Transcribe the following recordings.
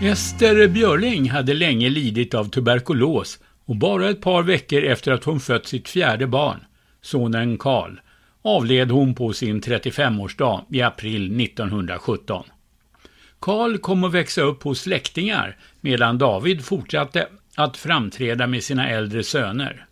Ester Björling hade länge lidit av tuberkulos och bara ett par veckor efter att hon fött sitt fjärde barn, sonen Karl, avled hon på sin 35-årsdag i april 1917. Karl kom att växa upp hos släktingar medan David fortsatte att framträda med sina äldre söner.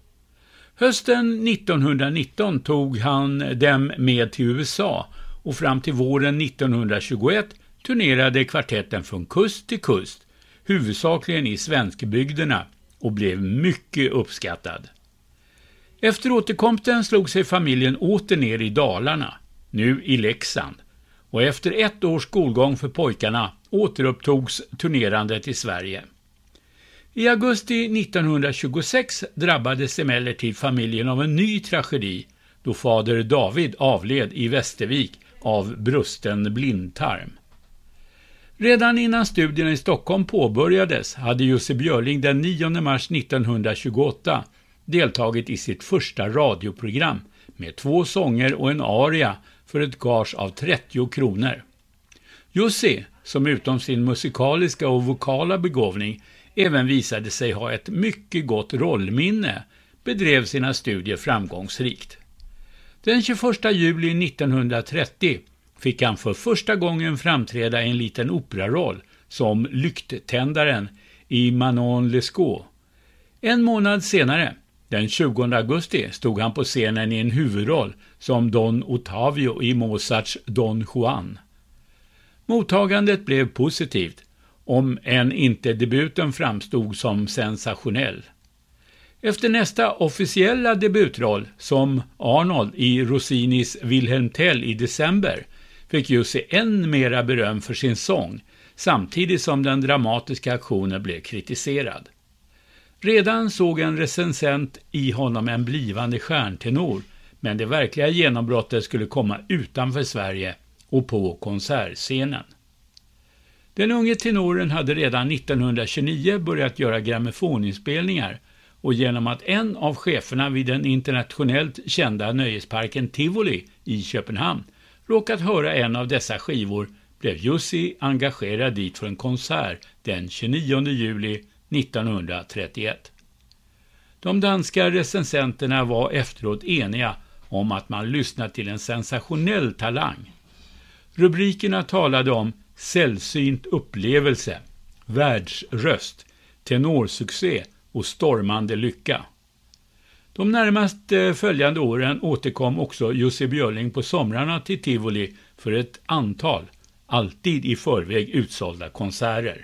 Hösten 1919 tog han dem med till USA och fram till våren 1921 turnerade kvartetten från kust till kust, huvudsakligen i svenskbygderna, och blev mycket uppskattad. Efter återkomsten slog sig familjen åter ner i Dalarna, nu i Leksand, och efter ett års skolgång för pojkarna återupptogs turnerandet i Sverige. I augusti 1926 drabbades emellertid familjen av en ny tragedi då fader David avled i Västervik av brusten blindtarm. Redan innan studierna i Stockholm påbörjades hade Jussi Björling den 9 mars 1928 deltagit i sitt första radioprogram med 2 sånger och en aria för ett gage av 30 kronor. Jussi, som utom sin musikaliska och vokala begåvning även visade sig ha ett mycket gott rollminne, bedrev sina studier framgångsrikt. Den 21 juli 1930 fick han för första gången framträda i en liten operaroll som lykttändaren i Manon Lescaut. En månad senare, den 20 augusti, stod han på scenen i en huvudroll som Don Ottavio i Mozarts Don Juan. Mottagandet blev positivt, om än inte debuten framstod som sensationell. Efter nästa officiella debutroll som Arnold i Rossinis Wilhelm Tell i december fick Jussi än mera beröm för sin sång, samtidigt som den dramatiska aktionen blev kritiserad. Redan såg en recensent i honom en blivande stjärntenor, men det verkliga genombrottet skulle komma utanför Sverige och på konsertscenen. Den unge tenoren hade redan 1929 börjat göra grammofoninspelningar och genom att en av cheferna vid den internationellt kända nöjesparken Tivoli i Köpenhamn råkat höra en av dessa skivor blev Jussi engagerad dit för en konsert den 29 juli 1931. De danska recensenterna var efteråt eniga om att man lyssnat till en sensationell talang. Rubrikerna talade om sällsynt upplevelse, världsröst, tenorsuccé och stormande lycka. De närmast följande åren återkom också Jussi Björling på somrarna till Tivoli för ett antal, alltid i förväg utsålda konserter.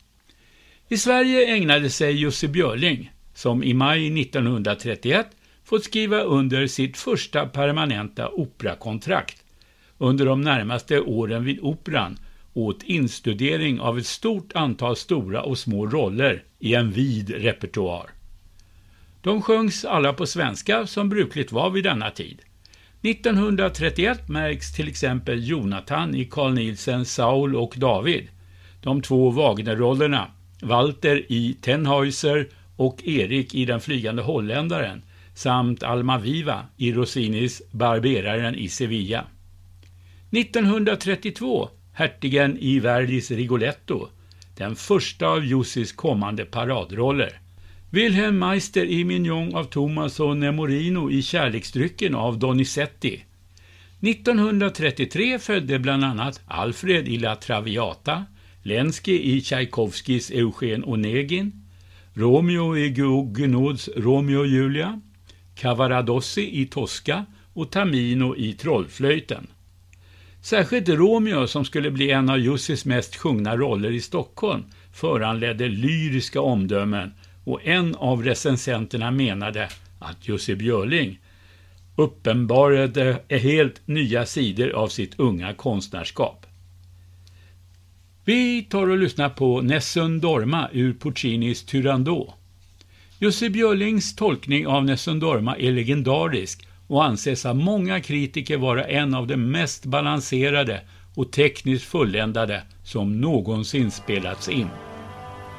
I Sverige ägnade sig Jussi Björling, som i maj 1931 fått skriva under sitt första permanenta operakontrakt, under de närmaste åren vid operan åt instudering av ett stort antal stora och små roller i en vid repertoar. De sjöngs alla på svenska som brukligt var vid denna tid. 1931 märks till exempel Jonathan i Carl Nielsens Saul och David, de 2 Wagner-rollerna Walter i Tannhäuser och Erik i Den flygande holländaren samt Almaviva i Rossinis Barberaren i Sevilla. 1932 hertigen i Verdis Rigoletto, den första av Jussis kommande paradroller. Wilhelm Meister i Mignon av Thomas och Nemorino i Kärleksdrycken av Donizetti. 1933 födde bland annat Alfred i La Traviata, Lenski i Tchaikovskis Eugen Onegin, Romeo i Gounods Romeo och Julia, Cavaradossi i Tosca och Tamino i Trollflöjten. Särskilt Romeo, som skulle bli en av Jussis mest sjungna roller i Stockholm, föranledde lyriska omdömen, och en av recensenterna menade att Jussi Björling uppenbarade helt nya sidor av sitt unga konstnärskap. Vi tar och lyssnar på Nessun Dorma ur Puccinis Turandot. Jussi Björlings tolkning av Nessun Dorma är legendarisk och anses av många kritiker vara en av de mest balanserade och tekniskt fulländade som någonsin spelats in.